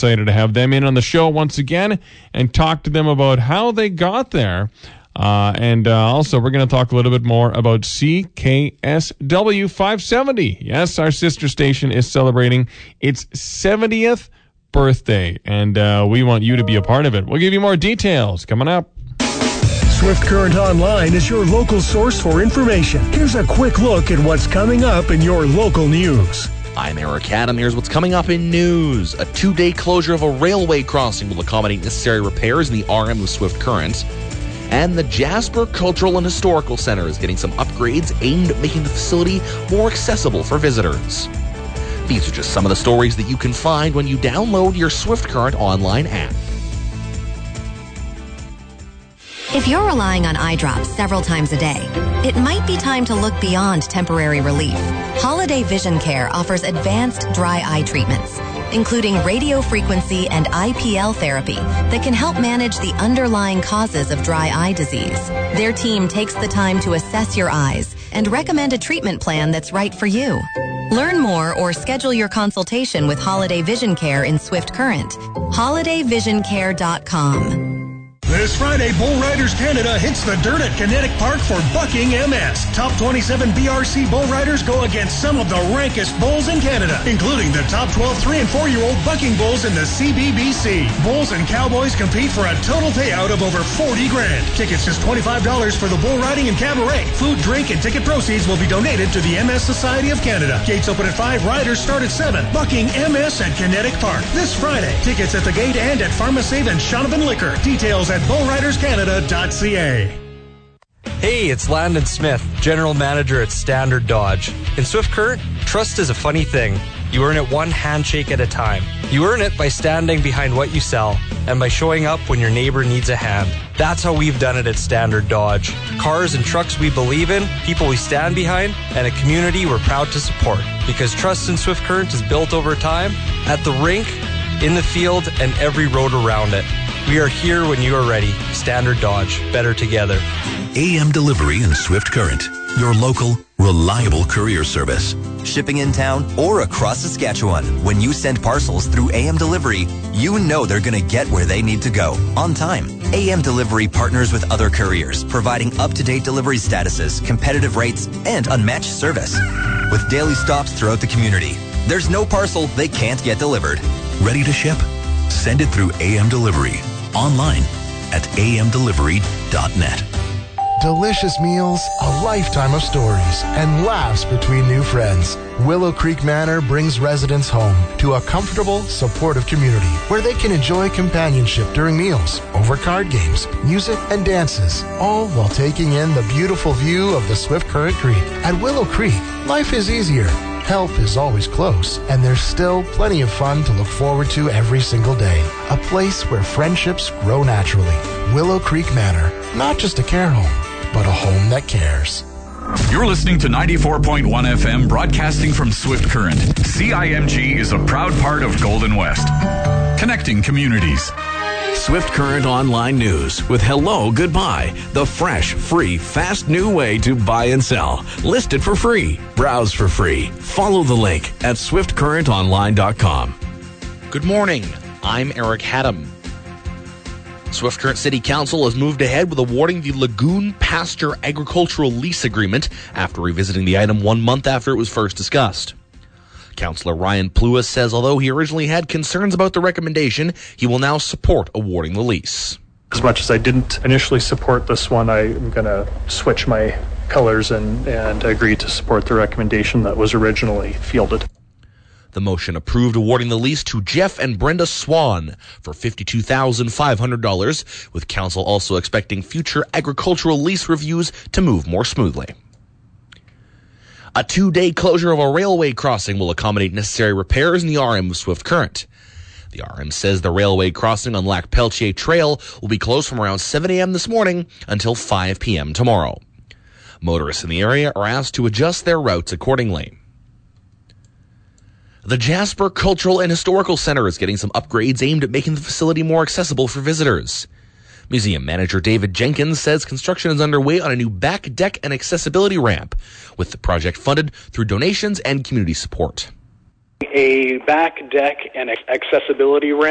excited to have them in on the show once again and talk to them about how they got there. And also, we're going to talk a little bit more about CKSW 570. Yes, our sister station is celebrating its 70th birthday, and we want you to be a part of it. We'll give you more details coming up. Swift Current Online is your local source for information. Here's a quick look at what's coming up in your local news. I'm Eric Adam. Here's what's coming up in news. A 2-day closure of a railway crossing will accommodate necessary repairs in the RM of Swift Current. And the Jasper Cultural and Historical Center is getting some upgrades aimed at making the facility more accessible for visitors. These are just some of the stories that you can find when you download your Swift Current online app. If you're relying on eye drops several times a day, it might be time to look beyond temporary relief. Holiday Vision Care offers advanced dry eye treatments, including radiofrequency and IPL therapy that can help manage the underlying causes of dry eye disease. Their team takes the time to assess your eyes and recommend a treatment plan that's right for you. Learn more or schedule your consultation with Holiday Vision Care in Swift Current. HolidayVisionCare.com. This Friday, Bull Riders Canada hits the dirt at Kinetic Park for Bucking MS. Top 27 BRC Bull Riders go against some of the rankest bulls in Canada, including the top 12 3- and 4-year-old bucking bulls in the CBBC. Bulls and cowboys compete for a total payout of over $40,000. Tickets just $25 for the bull riding and cabaret. Food, drink, and ticket proceeds will be donated to the MS Society of Canada. Gates open at 5, riders start at 7. Bucking MS at Kinetic Park this Friday. Tickets at the gate and at PharmaSave and Shonavin Liquor. Details at bullriderscanada.ca. Hey, it's Landon Smith, General Manager at Standard Dodge. In Swift Current, trust is a funny thing. You earn it one handshake at a time. You earn it by standing behind what you sell and by showing up when your neighbor needs a hand. That's how we've done it at Standard Dodge. Cars and trucks we believe in, people we stand behind, and a community we're proud to support. Because trust in Swift Current is built over time, at the rink, in the field, and every road around it. We are here when you are ready. Standard Dodge. Better together. AM Delivery in Swift Current. Your local, reliable courier service. Shipping in town or across Saskatchewan. When you send parcels through AM Delivery, you know they're going to get where they need to go on time. AM Delivery partners with other couriers, providing up-to-date delivery statuses, competitive rates, and unmatched service. With daily stops throughout the community, there's no parcel they can't get delivered. Ready to ship? Send it through AM Delivery. Online at amdelivery.net. Delicious meals, a lifetime of stories, and laughs between new friends. Willow Creek Manor brings residents home to a comfortable, supportive community where they can enjoy companionship during meals, over card games, music, and dances, all while taking in the beautiful view of the Swift Current Creek. At Willow Creek, life is easier. Help is always close, and there's still plenty of fun to look forward to every single day. A place where friendships grow naturally. Willow Creek Manor, not just a care home, but a home that cares. You're listening to 94.1 FM, broadcasting from Swift Current. CIMG is a proud part of Golden West, connecting communities. Swift Current Online News with Hello Goodbye, the fresh, free, fast new way to buy and sell. List it for free. Browse for free. Follow the link at swiftcurrentonline.com. Good morning. I'm Eric Haddam. Swift Current City Council has moved ahead with awarding the Lagoon Pasture Agricultural Lease Agreement after revisiting the item 1 month after it was first discussed. Councillor Ryan Pluis says although he originally had concerns about the recommendation, he will now support awarding the lease. As much as I didn't initially support this one, I'm going to switch my colors and agree to support the recommendation that was originally fielded. The motion approved awarding the lease to Jeff and Brenda Swan for $52,500, with council also expecting future agricultural lease reviews to move more smoothly. A 2-day closure of a railway crossing will accommodate necessary repairs in the RM of Swift Current. The RM says the railway crossing on Lac Pelletier Trail will be closed from around 7 a.m. this morning until 5 p.m. tomorrow. Motorists in the area are asked to adjust their routes accordingly. The Jasper Cultural and Historical Center is getting some upgrades aimed at making the facility more accessible for visitors. Museum manager David Jenkins says construction is underway on a new back deck and accessibility ramp, with the project funded through donations and community support. A back deck and accessibility ramp